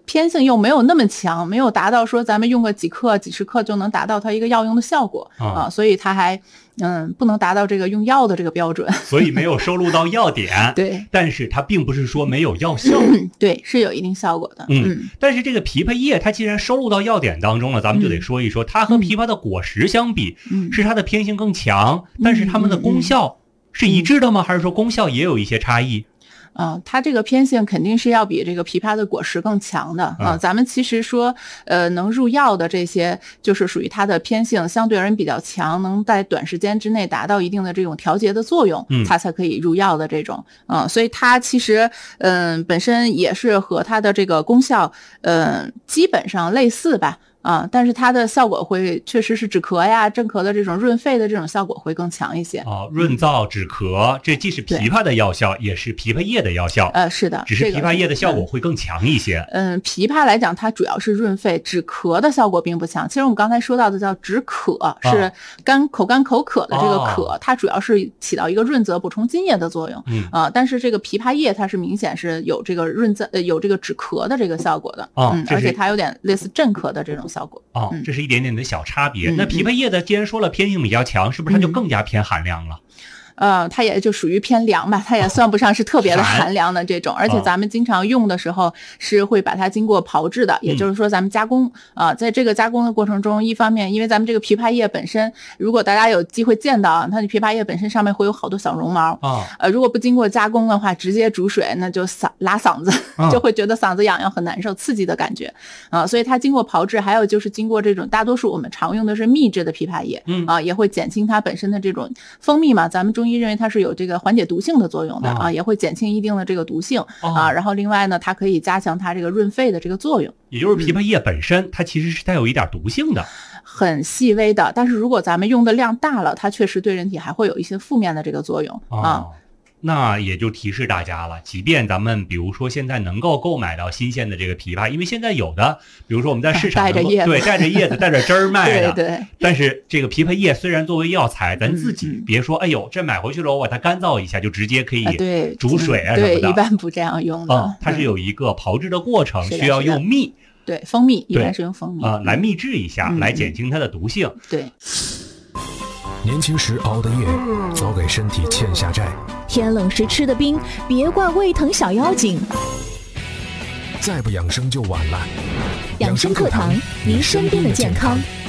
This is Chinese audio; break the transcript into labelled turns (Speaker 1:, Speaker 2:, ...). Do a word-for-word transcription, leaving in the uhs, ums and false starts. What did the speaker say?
Speaker 1: 偏性又没有那么强，没有达到说咱们用个几克几十克就能达到它一个药用的效果啊、呃，所以它还嗯不能达到这个用药的这个标准，
Speaker 2: 所以没有收录到药点。
Speaker 1: 对，
Speaker 2: 但是它并不是说没有药效、
Speaker 1: 嗯、对，是有一定效果的。
Speaker 2: 嗯，嗯但是这个枇杷叶它既然收录到药点当中了，咱们就得说一说、嗯、它和枇杷的果实相比、嗯、是它的偏性更强、嗯、但是它们的功效是一致的吗、嗯、还是说功效也有一些差异？
Speaker 1: 啊，它这个偏性肯定是要比这个枇杷的果实更强的啊。咱们其实说，呃，能入药的这些，就是属于它的偏性相对而言比较强，能在短时间之内达到一定的这种调节的作用，
Speaker 2: 嗯，
Speaker 1: 它才可以入药的这种。嗯，所以它其实，嗯、呃，本身也是和它的这个功效，呃，基本上类似吧。啊，但是它的效果会确实是止咳呀、镇咳的这种润肺的这种效果会更强一些。
Speaker 2: 哦，润燥止咳，这既是枇杷的药效，也是枇杷叶的药效。
Speaker 1: 呃，是的，
Speaker 2: 只是枇杷叶的效果会更强一些。
Speaker 1: 嗯，枇杷来讲，它主要是润肺，止咳的效果并不强。其实我们刚才说到的叫止渴，是干口干口渴的这个渴，哦、它主要是起到一个润泽、补充津液的作用。
Speaker 2: 嗯
Speaker 1: 啊，但是这个枇杷叶它是明显是有这个润泽、呃、有这个止咳的这个效果的。
Speaker 2: 哦、
Speaker 1: 嗯，而且它有点类似镇咳的这种效果。
Speaker 2: 哦，这是一点点的小差别。
Speaker 1: 嗯、
Speaker 2: 那枇杷叶的既然说了偏性比较强，是不是它就更加偏寒凉了？
Speaker 1: 呃，它也就属于偏凉吧，它也算不上是特别的寒凉的这种，而且咱们经常用的时候是会把它经过炮制的，嗯、也就是说咱们加工啊、呃，在这个加工的过程中，一方面因为咱们这个枇杷叶本身，如果大家有机会见到啊，它的枇杷叶本身上面会有好多小绒毛
Speaker 2: 啊，
Speaker 1: 呃，如果不经过加工的话，直接煮水那就嗓拉嗓子，啊、就会觉得嗓子痒痒很难受，刺激的感觉啊、呃，所以它经过炮制，还有就是经过这种大多数我们常用的是秘制的枇杷叶，
Speaker 2: 嗯
Speaker 1: 啊，也会减轻它本身的这种蜂蜜嘛，咱们中医认为它是有这个缓解毒性的作用的、哦、啊，也会减轻一定的这个毒性、哦、啊，然后另外呢，它可以加强它这个润肺的这个作用。
Speaker 2: 也就是枇杷叶本身、嗯、它其实是带有一点毒性的，
Speaker 1: 很细微的，但是如果咱们用的量大了，它确实对人体还会有一些负面的这个作用、
Speaker 2: 哦、
Speaker 1: 啊。
Speaker 2: 那也就提示大家了，即便咱们比如说现在能够购买到新鲜的这个枇杷，因为现在有的比如说我们在市场
Speaker 1: 带着叶子，
Speaker 2: 对，带着叶子带着汁儿卖的
Speaker 1: 对对，
Speaker 2: 但是这个枇杷叶虽然作为药材，咱自己别说、嗯、哎呦这买回去了我把它干燥一下就直接可以煮水啊什么的、
Speaker 1: 呃、对，一般不这样用的、
Speaker 2: 嗯、它是有一个炮制的过程、嗯、需要用蜜，
Speaker 1: 对，蜂蜜一般是用蜂蜜
Speaker 2: 啊、呃、来秘制一下、嗯、来减轻它的毒性。
Speaker 1: 对，
Speaker 3: 年轻时熬的夜早给身体欠下债，
Speaker 4: 天冷时吃的冰别怪胃疼小妖精，
Speaker 3: 再不养生就晚了。
Speaker 4: 养生课堂，您身边的健康